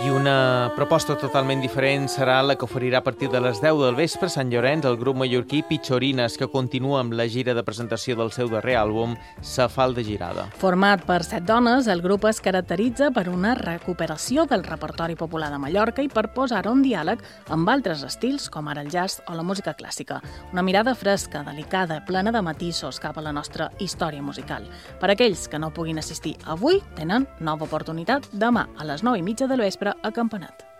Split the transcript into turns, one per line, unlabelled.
I una proposta totalment diferent serà la que oferirà a partir de les 10 del vespre a Sant Llorenç el grup mallorquí Pitxorines, que continua amb la gira de presentació del seu darrer àlbum, Sa falda girada.
Format per 7 dones, el grup es caracteritza per una recuperació del repertori popular de Mallorca i per posar-ho en diàleg amb altres estils, com ara el jazz o la música clàssica. Una mirada fresca, delicada, plena de matisos cap a la nostra història musical. Per aquells que no puguin assistir avui, tenen nova oportunitat demà a les 9:30 del vespre a Campanat.